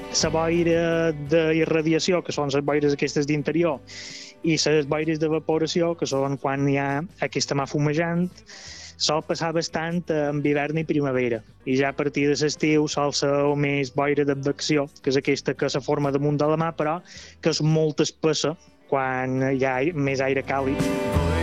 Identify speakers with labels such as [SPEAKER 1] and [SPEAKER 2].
[SPEAKER 1] la boira d'irradiació, que són les boires aquestes d'interior, i les boires d'evaporació, que són quan hi ha aquesta mà fumejant, sol passar bastant en hivern i primavera. I ja a partir de l'estiu sol ser més boira d'advecció, que és aquesta que se forma damunt de la mà, però que és molt espessa quan hi ha més aire càlid.